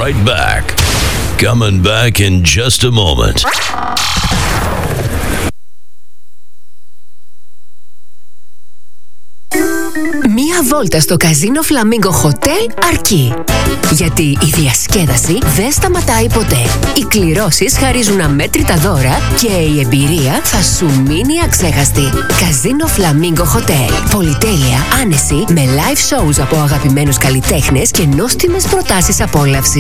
right back. Coming back in just a moment. Μία βόλτα στο Καζίνο Φλαμίγκο Χοτέλ αρκεί. Γιατί η διασκέδαση δεν σταματάει ποτέ. Οι κληρώσεις χαρίζουν αμέτρητα δώρα και η εμπειρία θα σου μείνει αξέχαστη. Καζίνο Φλαμίγκο Χοτέλ. Πολυτέλεια, άνεση, με live shows από αγαπημένους καλλιτέχνες και νόστιμες προτάσεις απόλαυσης.